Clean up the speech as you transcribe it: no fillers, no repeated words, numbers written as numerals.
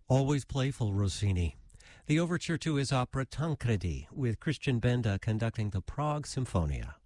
Always playful, Rossini. The overture to his opera Tancredi, with Christian Benda conducting the Prague Symphonia.